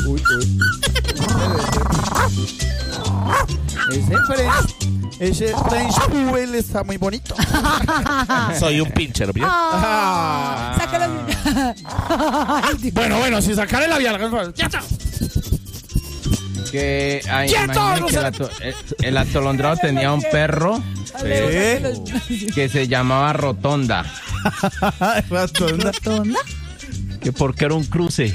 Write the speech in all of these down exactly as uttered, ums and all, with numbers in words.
Uy, uy. Ese French, ese French Poodle está muy bonito. Soy un pincher, ¿bien? Ah, sácalo. Bueno, bueno, si sacar el labial. Que ay, imaginen que el, ato- el, el atolondrado tenía un perro ¿Sí? que se llamaba Rotonda. Rotonda. ¿Rotonda? Que porque era un cruce.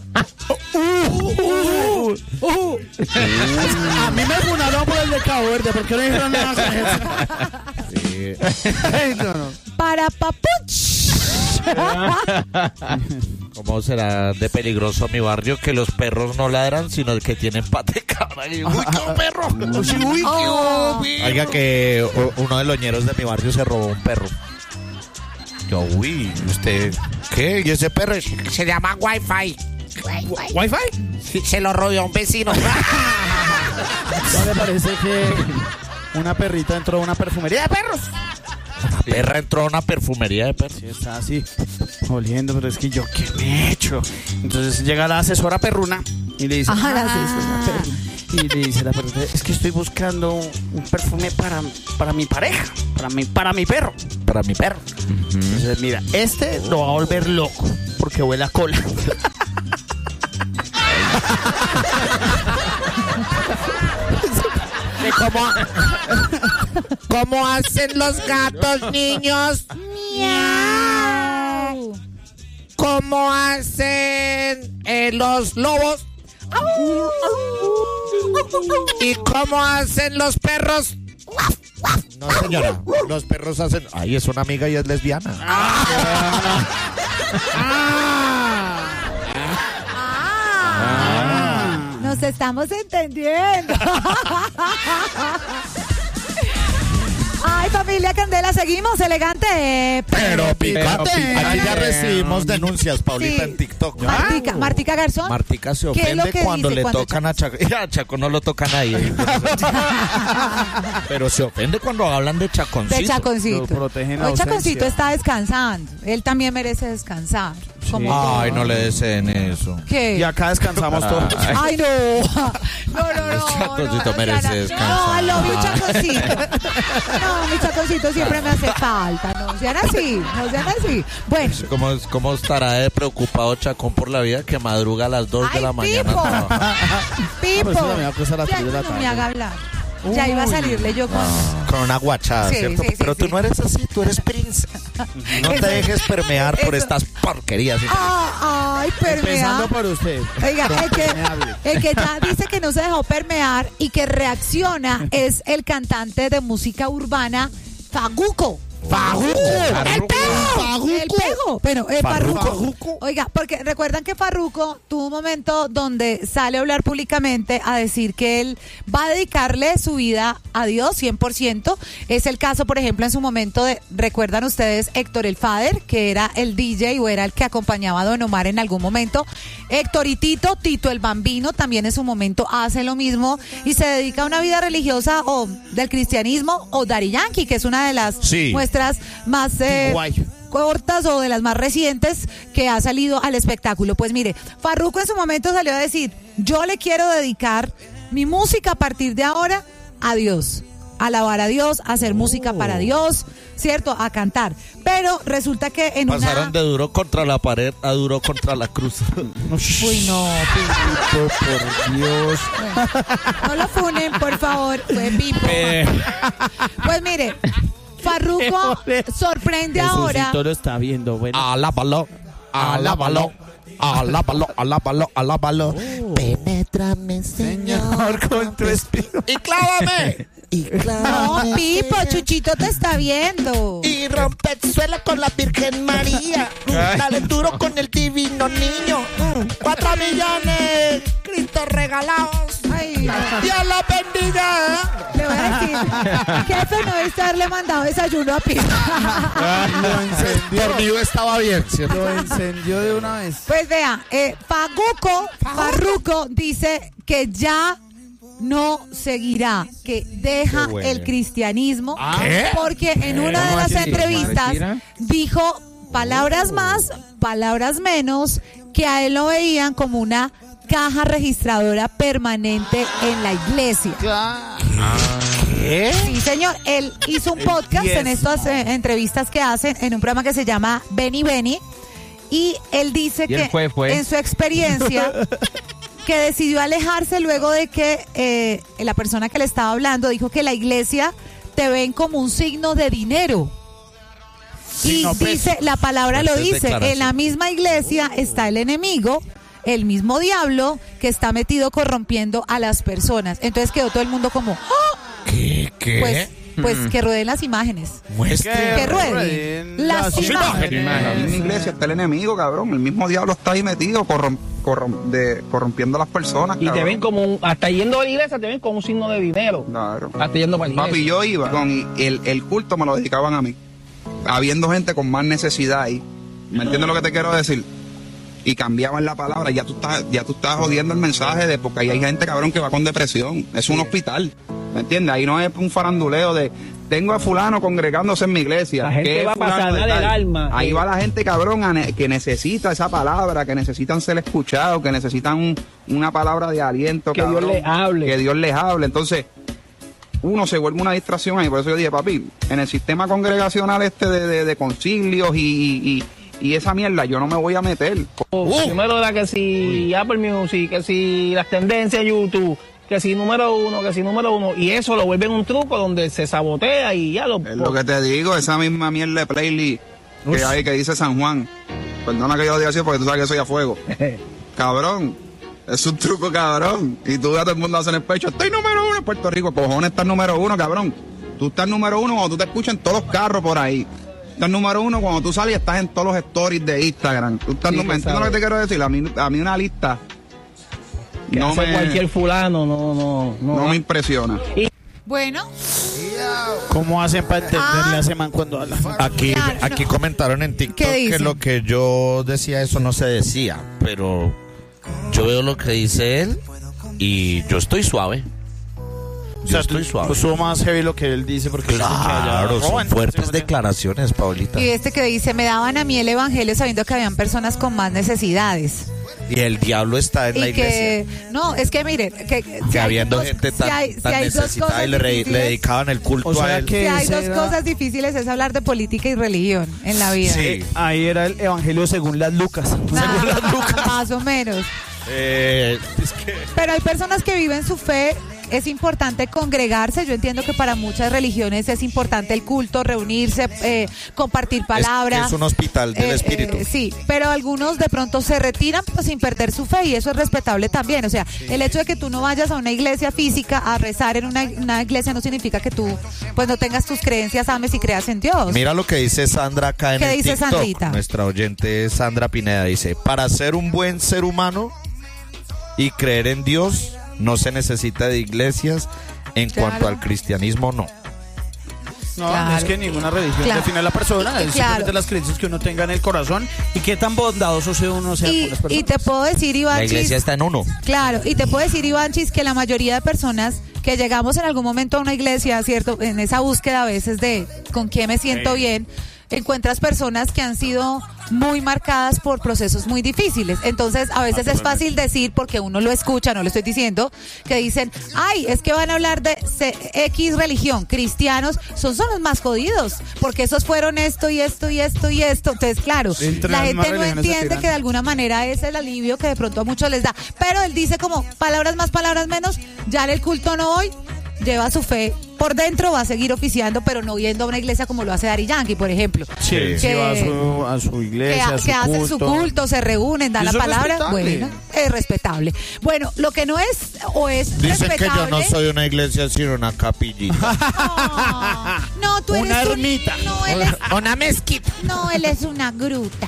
Uh, uh, uh. A mí me funaron por el de Cabo Verde, porque no dijeron nada con eso. Sí. No, no. Para papuch. ¿Cómo será de peligroso mi barrio que los perros no ladran, sino que tienen pata de cabra? Y, ¡uy, qué perro! ¡Uy, qué Oh. perro! Oiga, que uno de los ñeros de mi barrio se robó un perro. Yo, uy, ¿usted qué? ¿Y ese perro? Se llama Wi-Fi. ¿Wi-Fi? Sí, se lo robó un vecino. ¿No le parece que una perrita entró a una perfumería de perros? La perra entró a una perfumería de perros. Sí, está así, oliendo, pero es que yo, ¿qué me he hecho? Entonces llega la asesora perruna y le dice, Ajá, la "Ah". asesora perruna. Y le dice la perruna, es que estoy buscando un perfume para, para mi pareja, para mi, para mi perro. Para mi perro. Entonces, mira, este lo va a volver loco, porque huele a cola. ¿Cómo, ¿Cómo hacen los gatos, niños? Miau. ¿Cómo hacen eh, los lobos? ¿Y cómo hacen los perros? No, señora. Los perros hacen... Ay, es una amiga y es lesbiana. Ah. Nos estamos entendiendo. Ay, familia Candela, seguimos, elegante. Pero picante. picante. Aquí ya recibimos denuncias, Paulita, Sí. en TikTok. Martica, Martica Garzón. Martica se ¿Qué es lo ofende que cuando dice le cuando tocan a Chaco. A Chaco no lo toca nadie. Pero se ofende cuando hablan de Chaconcito. De Chaconcito. Lo protegen la Hoy Chaconcito ausencia. está descansando. Él también merece descansar. Como Ay, todo. no le deseen eso. ¿Qué? Y acá descansamos todos. Ay, no. No, no, no. Chaconcito no, merece Diana. descansar. No, I love you, Chaconcito. No, mi Chaconcito siempre me hace falta. No sean así, no sean así. Bueno. ¿Cómo, ¿Cómo estará de preocupado Chacón por la vida que madruga a las dos de Ay, la mañana? Pipo. a trabajar? Pipo. pero eso también va a costar a las Ya tres de la no me tarde. haga hablar. Ya iba a salirle yo con... Con una guachada, Sí, ¿cierto? sí, sí, Pero tú sí. no eres así, tú eres princesa. No te Eso- dejes permear por eso- estas porquerías. Ah, ay, permea. Empezando por usted. Oiga, el que, Me hable. el que ya dice que no se dejó permear y que reacciona es el cantante de música urbana Farruko. ¡Farruko! ¡El pego! ¡El pego! Bueno, eh, Farruko. Farruko. Oiga, porque recuerdan que Farruko tuvo un momento donde sale a hablar públicamente a decir que él va a dedicarle su vida a Dios cien por ciento. Es el caso, por ejemplo, en su momento de, ¿recuerdan ustedes Héctor el Father, que era el D J o era el que acompañaba a Don Omar en algún momento? Héctor y Tito, Tito el Bambino, también en su momento hace lo mismo y se dedica a una vida religiosa o del cristianismo, o Daddy Yankee, que es una de las Sí. muestras más eh, Guay. cortas o de las más recientes que ha salido al espectáculo. Pues mire, Farruko en su momento salió a decir, yo le quiero dedicar mi música a partir de ahora a Dios, a alabar a Dios, a hacer música para Dios, ¿cierto? A cantar. Pero resulta que en Pasaron una... de duro contra la pared a duro contra la cruz. Uy, no, Pipo, por Dios. No lo funen, por favor. Fue Pipo. Pues mire, Farruko sorprende ahora. Jesucito lo está viendo, bueno. Alábalo, alábalo, alábalo, alábalo, alábalo. Penétrame, Señor. con tu espíritu. ¡Y clávame! Y claro, No, Pipo, Chuchito te está viendo. y rompe el suelo con la Virgen María. Mm, Dale duro con el divino niño. Mm, Cuatro millones, Cristo regalados. Ay, no. Dios los bendiga. Le voy a decir, jefe, no debiste haberle mandado desayuno a Pipo. Lo encendió. Por mí yo estaba bien, ¿cierto? Lo encendió de una vez. Pues vea, eh, Farruko, Farruko dice que ya no seguirá, que deja Qué bueno. el cristianismo, ¿Qué? porque en una de ¿Cómo las así? entrevistas ¿Retira? dijo palabras más, palabras menos, que a él lo veían como una caja registradora permanente en la iglesia. ¿Qué? Sí, señor. Él hizo un podcast en estas eh, entrevistas que hacen en un programa que se llama Benny Benny. Y él dice Y que él fue, fue. en su experiencia que decidió alejarse luego de que eh, la persona que le estaba hablando dijo que la iglesia te ven como un signo de dinero. Y Signo dice, peso. la palabra lo Fuertes dice, en la declaraciones. misma iglesia está el enemigo, el mismo diablo que está metido corrompiendo a las personas. Entonces quedó todo el mundo como, ¡oh! ¿Qué? ¿Qué? Pues, pues que rueden las imágenes. Muestre. Que rueden rueden las las imágenes. En la misma iglesia está el enemigo, cabrón. El mismo diablo está ahí metido corrom- corrom- de, corrompiendo a las personas. Y te cabrón. ven como un, hasta yendo a la iglesia te ven como un signo de dinero. Claro. Hasta yendo para la iglesia. Papi, yo iba con el, el culto, me lo dedicaban a mí. Habiendo gente con más necesidad ahí. ¿Me entiendes lo que te quiero decir? Y cambiaban la palabra, ya tú estás, ya tú estás jodiendo el mensaje de porque ahí hay gente, cabrón, que va con depresión. Es un hospital. ¿Me entiendes? Ahí no es un faranduleo de tengo a fulano congregándose en mi iglesia. La gente ¿Qué es va para fulano de sanar el tal? alma. Ahí Sí. va la gente, cabrón, a ne- que necesita esa palabra, que necesitan ser escuchados, que necesitan un- una palabra de aliento. Que Dios cabrón, les hable. Que Dios les hable. Entonces, uno se vuelve una distracción ahí. Por eso yo dije, papi, en el sistema congregacional este de, de, de concilios y, y, y esa mierda, yo no me voy a meter. Primero era que si Apple Music, que si las tendencias de YouTube, que si número uno, que si número uno. Y eso lo vuelven un truco donde se sabotea y ya lo... Es lo que te digo, esa misma mierda de playlist que hay que dice San Juan. Perdona que yo lo diga así porque tú sabes que soy a fuego. Cabrón, es un truco, cabrón. Y tú ves a todo el mundo hacer el pecho. Estoy número uno en Puerto Rico. Cojones, estás número uno, cabrón. Tú estás número uno cuando tú te escuchas en todos los carros por ahí. Estás número uno cuando tú sales y estás en todos los stories de Instagram. Tú estás Sí, número, que ¿entiendes lo que sabe. te quiero decir? A mí, a mí una lista que no hace me, cualquier fulano, no, no, no. no me impresiona. Bueno, ¿Cómo hacen para entenderle Ah. a ese man cuando habla? Aquí, Claro, aquí no. comentaron en TikTok ¿Qué que dicen? lo que yo decía eso no se decía, pero yo veo lo que dice él y yo estoy suave. O Yo sea, estoy tú- suave. pues estuvo más heavy lo que él dice porque dice que allá Claro, son roban. fuertes declaraciones, Paulita. y este que dice, me daban a mí el evangelio sabiendo que habían personas con más necesidades. Y el diablo está en la Y iglesia. que, no, es que miren, que, si Que hay habiendo dos- gente si tan, hay- si tan hay dos necesitada cosas y le, re- le difíciles- dedicaban el culto O sea a él. que Si hay ese dos era- cosas difíciles es hablar de política y religión en la vida. Sí. Eh, ahí era el evangelio según las Lucas. Ah, más o menos. Eh, es que Pero hay personas que viven su fe. Es importante congregarse. Yo entiendo que para muchas religiones es importante el culto, reunirse, eh, compartir palabras. es un hospital del Eh, espíritu. eh, sí, pero algunos de pronto se retiran pero sin perder su fe y eso es respetable también. O sea, el hecho de que tú no vayas a una iglesia física a rezar en una, una iglesia no significa que tú pues no tengas tus creencias, ames y creas en Dios. Mira lo que dice Sandra acá en ¿Qué el dice TikTok. Sandrita? Nuestra oyente Sandra Pineda dice, para ser un buen ser humano y creer en Dios no se necesita de iglesias. En Claro. cuanto al cristianismo, no. No, Claro. no es que ninguna religión Claro. define a la persona, es Claro. simplemente las creencias que uno tenga en el corazón y qué tan bondadoso sea uno sea Y, con las personas. y te puedo decir, Iván, La iglesia está en uno. claro, y te puedo decir, Ivanchis, que la mayoría de personas que llegamos en algún momento a una iglesia, ¿cierto? En esa búsqueda a veces de con quién me siento bien, encuentras personas que han sido muy marcadas por procesos muy difíciles. Entonces, a veces es fácil decir, porque uno lo escucha, no lo estoy diciendo, que dicen, ay, es que van a hablar de C- X religión, cristianos, son, son los más jodidos, porque esos fueron esto y esto y esto y esto. Entonces, claro, Entre la las gente más no religiones se entiende tiran. que de alguna manera es el alivio que de pronto a muchos les da. Pero él dice como, palabras más, palabras menos, ya en el culto no voy, lleva su fe por dentro, va a seguir oficiando, pero no yendo a una iglesia como lo hace Daddy Yankee, por ejemplo. Sí, que- sí, va a su, a su Que, iglesia, ha- a su que hacen culto. su culto, se reúnen, dan Y la eso es palabra. respetable. Bueno, es respetable. Bueno, lo que no es o es Dicen que yo no respetable. soy una iglesia, sino una capillita. No, no, tú eres Una un- ermita. no, él es, Una mezquita. no, él es una gruta.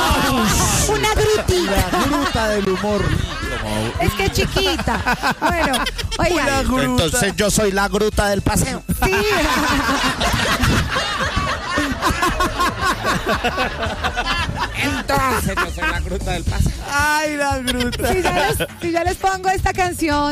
Una grutita. La gruta del humor. Es que es chiquita. Bueno, oigan. Entonces yo soy la gruta del paseo. Sí. Entonces yo soy la gruta del paseo. Ay, la gruta. Si ya les, si ya les pongo esta canción